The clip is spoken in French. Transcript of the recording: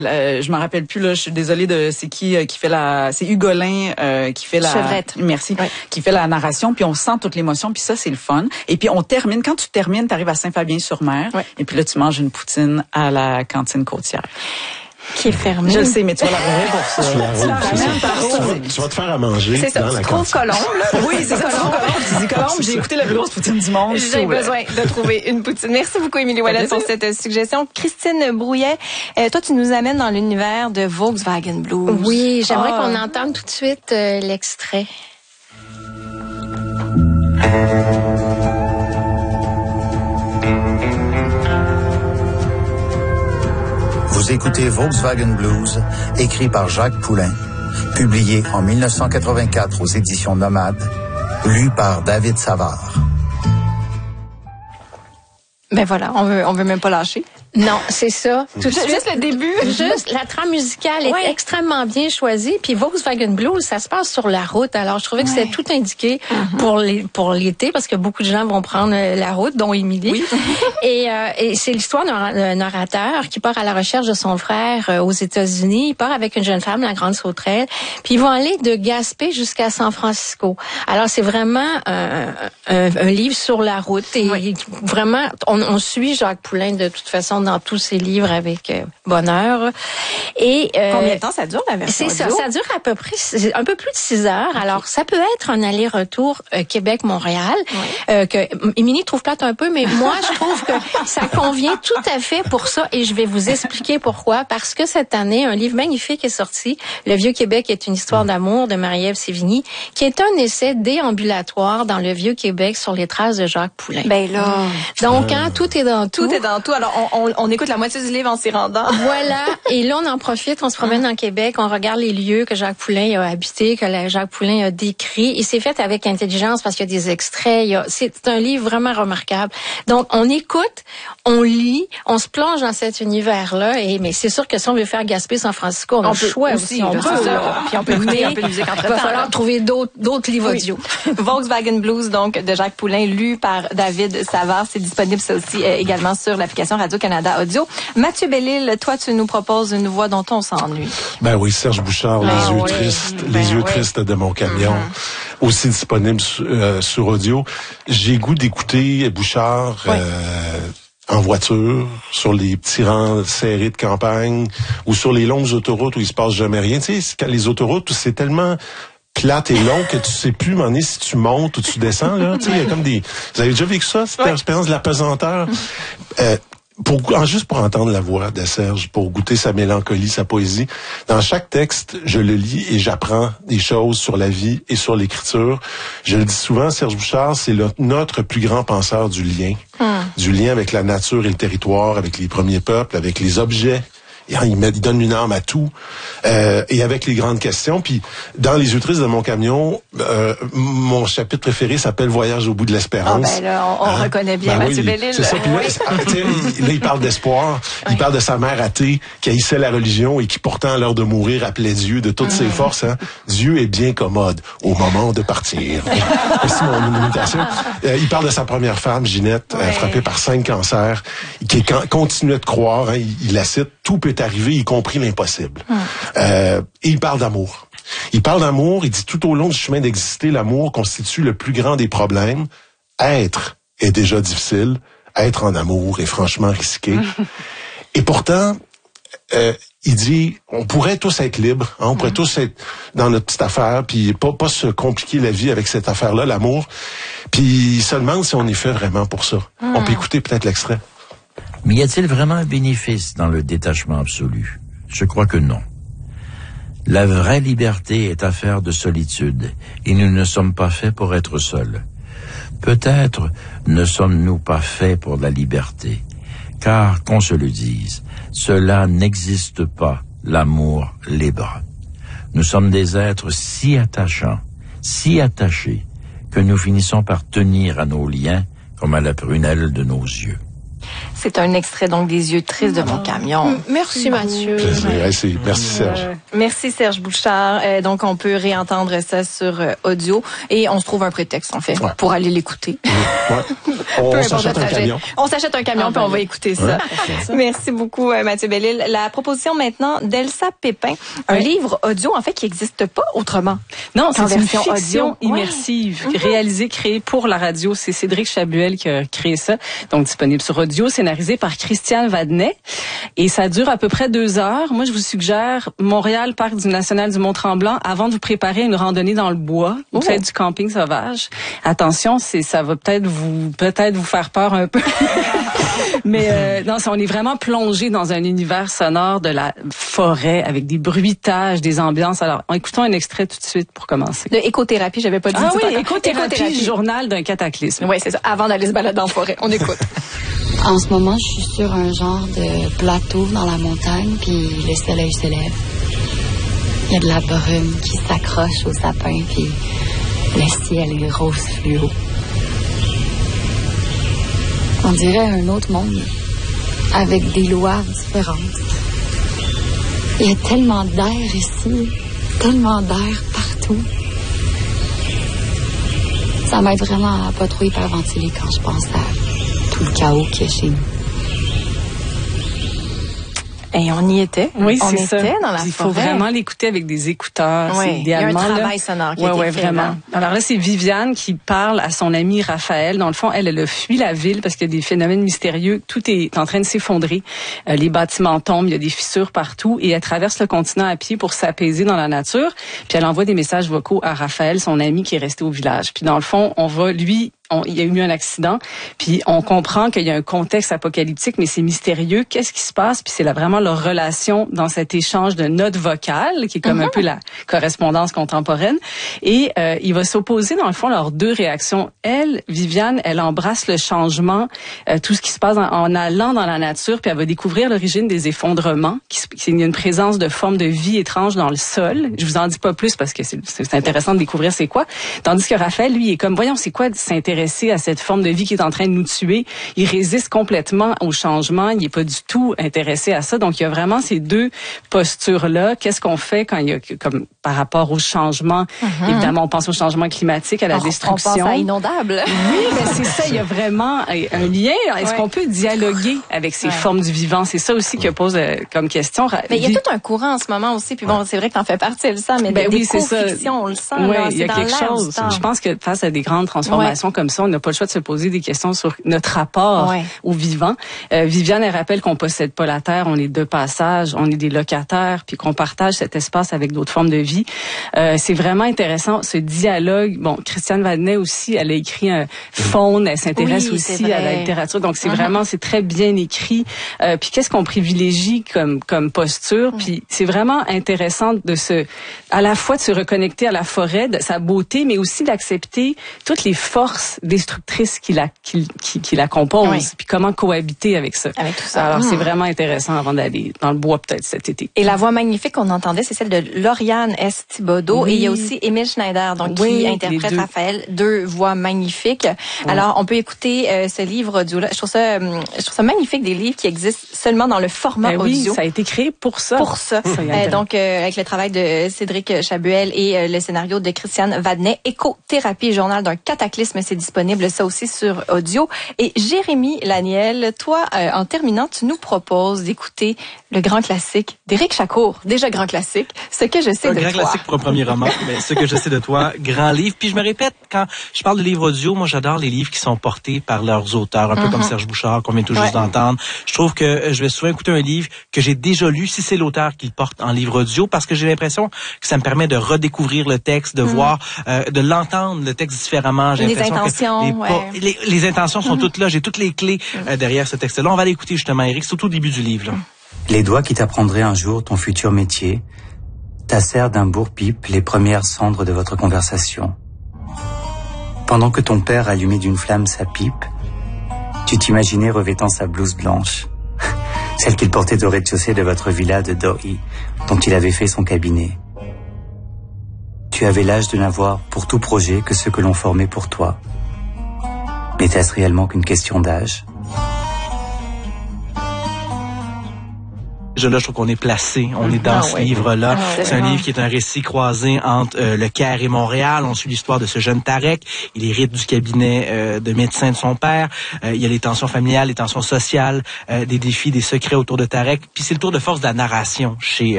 Je me rappelle plus là, je suis désolée c'est qui fait c'est Hugolin qui fait la Chevrette. Merci, ouais. Qui fait la narration, puis on sent toute l'émotion, puis ça c'est le fun. Et puis on termine, quand tu termines, tu arrives à Saint-Fabien-sur-Mer, ouais. Et puis là tu manges une poutine à la cantine côtière. Qui est fermée. Je le sais, mais tu vas la rouvrir pour ça. Tu vas te faire à manger. C'est ça, tu trouves Colombe, là. Oui, c'est ça, tu dis Colombe, j'ai écouté la plus grosse poutine du monde. J'ai besoin de trouver une poutine. Merci beaucoup, Émilie Ouellet, pour cette suggestion. Christine Brouillet, toi, tu nous amènes dans l'univers de Volkswagen Blues. Oui, j'aimerais qu'on entende tout de suite l'extrait. Vous écoutez Volkswagen Blues, écrit par Jacques Poulain, publié en 1984 aux éditions Nomade, lu par David Savard. Ben voilà, on veut même pas lâcher. Non, c'est ça. Juste le début. Juste, la trame musicale est extrêmement bien choisie. Puis Volkswagen Blues, ça se passe sur la route. Alors, je trouvais que c'était tout indiqué pour l'été, parce que beaucoup de gens vont prendre la route, dont Émilie. Oui. Et c'est l'histoire d'un narrateur qui part à la recherche de son frère aux États-Unis. Il part avec une jeune femme, la grande sauterelle. Puis ils vont aller de Gaspé jusqu'à San Francisco. Alors, c'est vraiment un livre sur la route. Et vraiment, on suit Jacques Poulain de toute façon dans tous ses livres avec bonheur. Et combien de temps ça dure, la version audio? C'est ça, ça dure à peu près un peu plus de 6 heures. Alors, ça peut être un aller-retour Québec-Montréal, que Émilie trouve plate un peu, mais moi, je trouve que ça convient tout à fait pour ça, et je vais vous expliquer pourquoi. Parce que cette année, un livre magnifique est sorti, Le Vieux-Québec est une histoire d'amour, de Marie-Ève Sévigny, qui est un essai déambulatoire dans le Vieux-Québec sur les traces de Jacques Poulain. Ben là... Donc, tout est dans tout. Tout est dans tout. Alors, on écoute la moitié du livre en s'y rendant. Voilà. Et là, on en profite, on se promène dans Québec, on regarde les lieux que Jacques Poulain a habités, que Jacques Poulain a décrits. Et c'est fait avec intelligence parce qu'il y a des extraits. C'est un livre vraiment remarquable. Donc, on écoute, on lit, on se plonge dans cet univers-là. Mais c'est sûr que si on veut faire Gaspé San Francisco, on a le choix aussi. On peut, puis on peut écouter un peu de musique entre-temps. Il va falloir trouver d'autres livres audio. Volkswagen Blues, donc, de Jacques Poulain, lu par David Savard. C'est disponible, ça aussi, également sur l'application Radio-Canada Audio. Mathieu Bellil, toi, tu nous proposes une voix dont on s'ennuie. Ben oui, Serge Bouchard, Les yeux tristes de mon camion, aussi disponible sur audio. J'ai goût d'écouter Bouchard en voiture, sur les petits rangs serrés de campagne, ou sur les longues autoroutes où il se passe jamais rien. Tu sais, quand les autoroutes, c'est tellement plate et long que tu sais plus, m'en est si tu montes ou tu descends, là. Tu sais, il y a comme des... Vous avez déjà vécu ça, cette expérience de la pesanteur? Juste pour entendre la voix de Serge, pour goûter sa mélancolie, sa poésie. Dans chaque texte, je le lis et j'apprends des choses sur la vie et sur l'écriture. Je le dis souvent, Serge Bouchard, c'est notre plus grand penseur du lien. Du lien avec la nature et le territoire, avec les premiers peuples, avec les objets. Il donne une âme à tout, et avec les grandes questions. Puis dans Les yeux tristes de mon camion, mon chapitre préféré s'appelle Voyage au bout de l'espérance. Ah ben là, on reconnaît bien Mathieu Bellil. C'est ça. Puis là, il parle d'espoir. Il parle de sa mère athée qui haïssait la religion et qui pourtant à l'heure de mourir appelait Dieu de toutes ses forces. Hein. Dieu est bien commode au moment de partir. C'est mon imitation. Il parle de sa première femme, Ginette, frappée par 5 cancers, qui continuait de croire. Hein, il la cite, tout peut arriver, y compris l'impossible. Et il parle d'amour. Il parle d'amour, il dit tout au long du chemin d'exister, l'amour constitue le plus grand des problèmes. Être est déjà difficile, être en amour est franchement risqué. Et pourtant, il dit, on pourrait tous être libres, hein, on pourrait tous être dans notre petite affaire, puis pas se compliquer la vie avec cette affaire-là, l'amour. Puis il se demande si on est fait vraiment pour ça. On peut écouter peut-être l'extrait. Mais y a-t-il vraiment un bénéfice dans le détachement absolu? Je crois que non. La vraie liberté est affaire de solitude, et nous ne sommes pas faits pour être seuls. Peut-être ne sommes-nous pas faits pour la liberté, car, qu'on se le dise, cela n'existe pas, l'amour libre. Nous sommes des êtres si attachants, si attachés, que nous finissons par tenir à nos liens comme à la prunelle de nos yeux. C'est un extrait donc des Yeux tristes de mon camion. Merci Mathieu. Merci Serge. Merci Serge Bouchard. Donc on peut réentendre ça sur audio et on se trouve un prétexte en fait pour aller l'écouter. On s'achète un camion. On s'achète un camion puis on va écouter ça. Merci beaucoup Mathieu Bellil. La proposition maintenant d'Elsa Pépin, un livre audio en fait qui n'existe pas autrement. Non, c'est une fiction audio immersive, réalisée, créée pour la radio. C'est Cédric Chabuel qui a créé ça, donc disponible sur audio, scénarisé par Christiane Vadnet. Et ça dure à peu près 2 heures. Moi, je vous suggère Montréal, Parc du National du Mont-Tremblant, avant de vous préparer une randonnée dans le bois, ou peut-être du camping sauvage. Attention, ça va peut-être vous faire peur un peu. Mais non, on est vraiment plongé dans un univers sonore de la forêt avec des bruitages, des ambiances. Alors, écoutons un extrait tout de suite pour commencer. De écothérapie, j'avais pas dit. Ah oui, écothérapie, journal d'un cataclysme. Oui, c'est ça. Avant d'aller se balader en forêt, on écoute. En ce moment, je suis sur un genre de plateau dans la montagne, puis le soleil se lève. Il y a de la brume qui s'accroche au sapin, puis le ciel est rose fluo. On dirait un autre monde, avec des lois différentes. Il y a tellement d'air ici, tellement d'air partout. Ça m'aide vraiment à pas trop hyperventiler quand je pense à tout le chaos qu'il y a chez nous. Et on y était. Oui, on c'est était ça. Dans la forêt. Il faut vraiment l'écouter avec des écouteurs. Oui, idéalement, il y a un travail sonore qui a été fait, vraiment. Alors là, c'est Viviane qui parle à son ami Raphaël. Dans le fond, elle a fui la ville parce qu'il y a des phénomènes mystérieux. Tout est en train de s'effondrer. Les bâtiments tombent, il y a des fissures partout. Et elle traverse le continent à pied pour s'apaiser dans la nature. Puis elle envoie des messages vocaux à Raphaël, son ami qui est resté au village. Puis dans le fond, il y a eu un accident, puis on comprend qu'il y a un contexte apocalyptique, mais c'est mystérieux. Qu'est-ce qui se passe? Puis c'est là vraiment leur relation dans cet échange de notes vocales, qui est comme un peu la correspondance contemporaine. Et il va s'opposer, dans le fond, leurs 2 réactions. Elle, Viviane, elle embrasse le changement, tout ce qui se passe en allant dans la nature, puis elle va découvrir l'origine des effondrements. Il y a une présence de formes de vie étranges dans le sol. Je vous en dis pas plus parce que c'est intéressant de découvrir c'est quoi. Tandis que Raphaël, lui, est comme, voyons, c'est quoi de s'intéresser à cette forme de vie qui est en train de nous tuer. Il résiste complètement au changement. Il n'est pas du tout intéressé à ça. Donc, il y a vraiment ces 2 postures-là. Qu'est-ce qu'on fait quand il y a, comme par rapport au changement? Évidemment, on pense au changement climatique, à la destruction. On pense à inondable. Oui, mais c'est ça. Il y a vraiment un lien. Est-ce qu'on peut dialoguer avec ces formes du vivant? C'est ça aussi que pose comme question. Mais il y a tout un courant en ce moment aussi. Puis bon, c'est vrai que t'en fais partie, Elsa, mais des co-fictions, on le sent. Oui, il y a quelque chose. Je pense que face à des grandes transformations comme ça, on n'a pas le choix de se poser des questions sur notre rapport au vivant. Viviane, elle rappelle qu'on possède pas la terre, on est de passage, on est des locataires, puis qu'on partage cet espace avec d'autres formes de vie. C'est vraiment intéressant, ce dialogue. Bon, Christiane Vadnet aussi, elle a écrit un Faune, elle s'intéresse aussi à la littérature, donc c'est vraiment, c'est très bien écrit. Puis qu'est-ce qu'on privilégie comme posture, puis c'est vraiment intéressant à la fois de se reconnecter à la forêt, de sa beauté, mais aussi d'accepter toutes les forces destructrices qui la composent, puis comment cohabiter avec ça. Avec tout ça. Alors, c'est vraiment intéressant avant d'aller dans le bois peut-être cet été. Et la voix magnifique qu'on entendait, c'est celle de Lauriane S. Thibodeau. Et il y a aussi Émile Schneider, donc qui interprète Raphaël. 2 voix magnifiques. Alors, on peut écouter ce livre audio-là. Je trouve ça magnifique, des livres qui existent seulement dans le format audio. Oui, ça a été créé pour ça. Donc, avec le travail de Cédric Chabuel et le scénario de Christiane Vadnet, Écothérapie, journal d'un cataclysme, c'est disponible ça aussi sur audio. Et Jérémy Laniel, toi, en terminant, tu nous proposes d'écouter le grand classique d'Éric Chacour, déjà grand classique, Ce que je sais de toi. Un grand classique pour un premier roman, mais Ce que je sais de toi, grand livre. Puis je me répète, quand je parle de livres audio, moi j'adore les livres qui sont portés par leurs auteurs, un peu comme Serge Bouchard qu'on vient tout juste d'entendre. Je trouve que je vais souvent écouter un livre que j'ai déjà lu, si c'est l'auteur qui le porte en livre audio, parce que j'ai l'impression que ça me permet de redécouvrir le texte, de voir, de l'entendre, le texte différemment. J'ai les intentions, les intentions sont toutes là. J'ai toutes les clés derrière ce texte-là. On va l'écouter justement, Éric, c'est au tout début du livre. Là. Les doigts qui t'apprendraient un jour ton futur métier tassèrent d'un bourre-pipe les premières cendres de votre conversation. Pendant que ton père allumait d'une flamme sa pipe, tu t'imaginais revêtant sa blouse blanche, celle qu'il portait au rez-de-chaussée de votre villa de Dohi, dont il avait fait son cabinet. Tu avais l'âge de n'avoir pour tout projet que ce que l'on formait pour toi. N'était-ce réellement qu'une question d'âge? Déjà là, je trouve qu'on est placé, on est dans ce livre-là. C'est un livre qui est un récit croisé entre le Caire et Montréal. On suit l'histoire de ce jeune Tarek. Il hérite du cabinet de médecin de son père. Il y a les tensions familiales, les tensions sociales, des défis, des secrets autour de Tarek. Puis c'est le tour de force de la narration chez